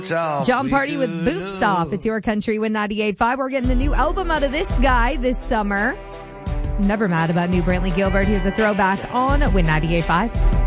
John Party with Boots Off. It's your country Win 98.5. We're getting the new album out of this guy this summer. Never mad about new Brantley Gilbert. Here's a throwback on Win 98.5.